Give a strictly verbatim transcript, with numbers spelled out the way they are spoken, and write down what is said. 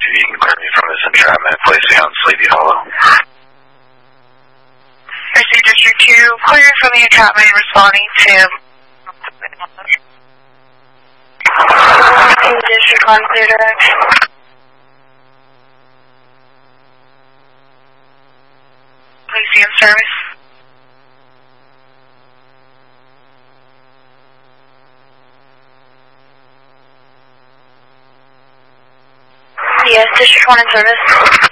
if you can clear me from this entrapment, place me on Sleepy Hollow. Receive District two, clear from the entrapment, responding to District one, clear direct. Please be in service. Yes, District one in service.